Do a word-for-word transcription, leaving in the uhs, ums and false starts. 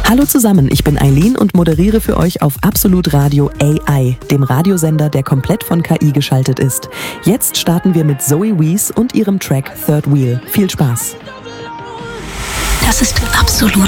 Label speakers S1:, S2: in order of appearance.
S1: Hallo zusammen, ich bin Eileen und moderiere für euch auf Absolut Radio A I, dem Radiosender, der komplett von K I geschaltet ist. Jetzt starten wir mit Zoe Wees und ihrem Track Third Wheel. Viel Spaß!
S2: Das ist Absolut